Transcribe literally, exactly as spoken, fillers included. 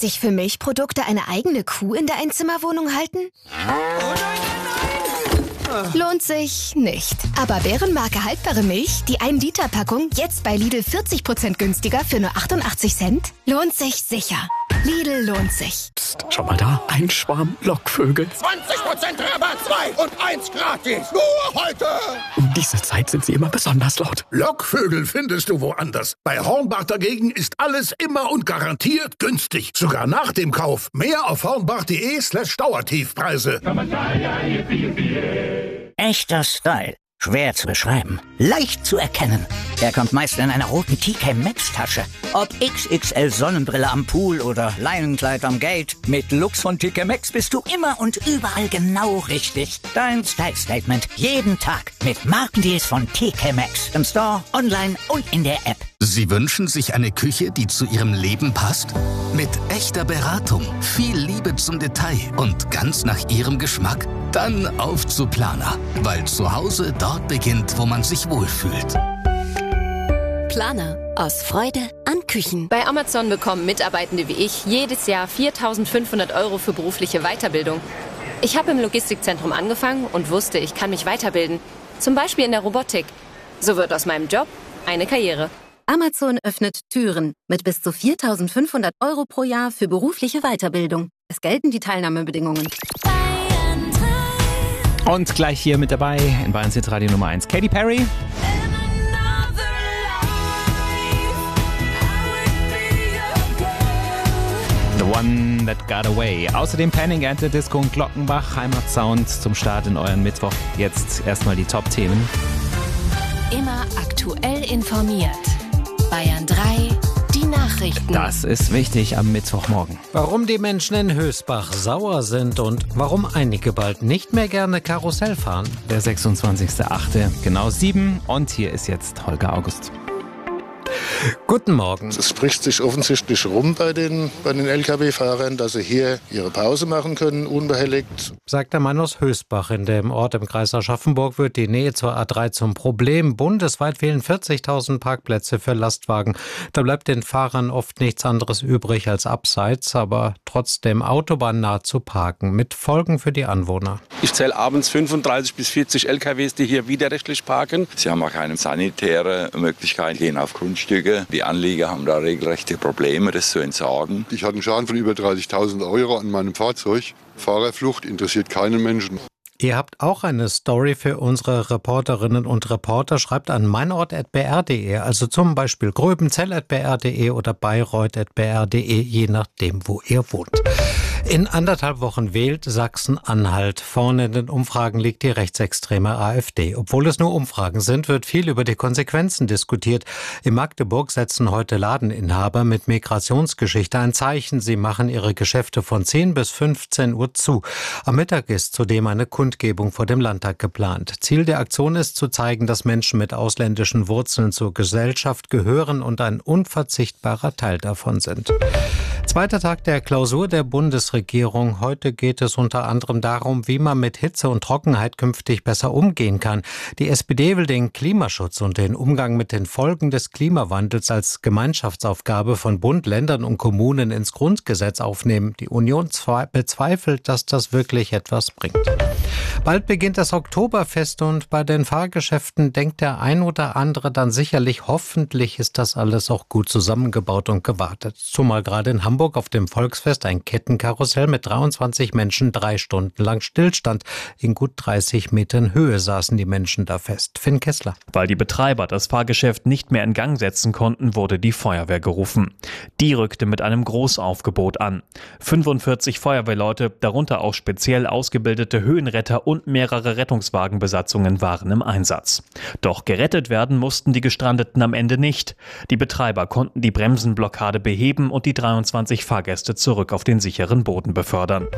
sich für Milchprodukte eine eigene Kuh in der Einzimmerwohnung halten? Lohnt sich nicht. Aber Bärenmarke haltbare Milch, die ein Liter Packung, jetzt bei Lidl vierzig Prozent günstiger für nur achtundachtzig Cent? Lohnt sich sicher. Lidl lohnt sich. Psst, schau mal da, ein Schwarm Lockvögel. zwanzig Prozent Rabatt, zwei und eins gratis. Nur heute. Um diese Zeit sind sie immer besonders laut. Lockvögel findest du woanders. Bei Hornbach dagegen ist alles immer und garantiert günstig. Sogar nach dem Kauf. Mehr auf hornbach.de slash Dauertiefpreise. Echter Style. Schwer zu beschreiben. Leicht zu erkennen. Er kommt meist in einer roten T K Maxx Tasche. Ob X X L Sonnenbrille am Pool oder Leinenkleid am Gate. Mit Lux von T K Maxx bist du immer und überall genau richtig. Dein Style Statement. Jeden Tag. Mit Markendeals von T K Maxx. Im Store, online und in der App. Sie wünschen sich eine Küche, die zu Ihrem Leben passt? Mit echter Beratung, viel Liebe zum Detail und ganz nach Ihrem Geschmack? Dann auf zu Planer, weil zu Hause dort beginnt, wo man sich wohlfühlt. Planer. Aus Freude an Küchen. Bei Amazon bekommen Mitarbeitende wie ich jedes Jahr viertausendfünfhundert Euro für berufliche Weiterbildung. Ich habe im Logistikzentrum angefangen und wusste, ich kann mich weiterbilden. Zum Beispiel in der Robotik. So wird aus meinem Job eine Karriere. Amazon öffnet Türen mit bis zu viertausendfünfhundert Euro pro Jahr für berufliche Weiterbildung. Es gelten die Teilnahmebedingungen. Und gleich hier mit dabei in Bayern Hit Radio Nummer eins, Katy Perry. The One That Got Away. Außerdem Panic at the Disco und Glockenbach, Heimatsound zum Start in euren Mittwoch. Jetzt erstmal die Top-Themen. Immer aktuell informiert. Bayern drei, die Nachrichten. Das ist wichtig am Mittwochmorgen. Warum die Menschen in Hösbach sauer sind und warum einige bald nicht mehr gerne Karussell fahren. Der sechsundzwanzigster achte genau sieben und hier ist jetzt Holger August. Guten Morgen. Es spricht sich offensichtlich rum bei den, bei den L K W-Fahrern, dass sie hier ihre Pause machen können, unbehelligt. Sagt der Mann aus Hösbach. In dem Ort im Kreis Aschaffenburg wird die Nähe zur A drei zum Problem. Bundesweit fehlen vierzigtausend Parkplätze für Lastwagen. Da bleibt den Fahrern oft nichts anderes übrig als abseits, aber trotzdem autobahnnah zu parken. Mit Folgen für die Anwohner. Ich zähle abends fünfunddreißig bis vierzig L K Ws, die hier widerrechtlich parken. Sie haben auch keine sanitäre Möglichkeit, gehen auf Grundstücke. Die Anlieger haben da regelrechte Probleme, das zu entsorgen. Ich hatte einen Schaden von über dreißigtausend Euro an meinem Fahrzeug. Fahrerflucht interessiert keinen Menschen. Ihr habt auch eine Story für unsere Reporterinnen und Reporter. Schreibt an meinort at b r punkt d e, also zum Beispiel gröbenzell at b r punkt d e oder bayreuth at b r punkt d e, je nachdem, wo ihr wohnt. In anderthalb Wochen wählt Sachsen-Anhalt. Vorne in den Umfragen liegt die rechtsextreme AfD. Obwohl es nur Umfragen sind, wird viel über die Konsequenzen diskutiert. In Magdeburg setzen heute Ladeninhaber mit Migrationsgeschichte ein Zeichen. Sie machen ihre Geschäfte von zehn bis fünfzehn Uhr zu. Am Mittag ist zudem eine Kundgebung vor dem Landtag geplant. Ziel der Aktion ist zu zeigen, dass Menschen mit ausländischen Wurzeln zur Gesellschaft gehören und ein unverzichtbarer Teil davon sind. Zweiter Tag der Klausur der Bundesregierung. Heute geht es unter anderem darum, wie man mit Hitze und Trockenheit künftig besser umgehen kann. Die S P D will den Klimaschutz und den Umgang mit den Folgen des Klimawandels als Gemeinschaftsaufgabe von Bund, Ländern und Kommunen ins Grundgesetz aufnehmen. Die Union bezweifelt, dass das wirklich etwas bringt. Bald beginnt das Oktoberfest und bei den Fahrgeschäften denkt der ein oder andere dann sicherlich, hoffentlich ist das alles auch gut zusammengebaut und gewartet. Zumal gerade in Hamburg auf dem Volksfest ein Kettenkarussell mit dreiundzwanzig Menschen drei Stunden lang stillstand. In gut dreißig Metern Höhe saßen die Menschen da fest. Finn Kessler. Weil die Betreiber das Fahrgeschäft nicht mehr in Gang setzen konnten, wurde die Feuerwehr gerufen. Die rückte mit einem Großaufgebot an. fünfundvierzig Feuerwehrleute, darunter auch speziell ausgebildete Höhenretter und mehrere Rettungswagenbesatzungen waren im Einsatz. Doch gerettet werden mussten die Gestrandeten am Ende nicht. Die Betreiber konnten die Bremsenblockade beheben und die dreiundzwanzig Fahrgäste zurück auf den sicheren Boden befördern.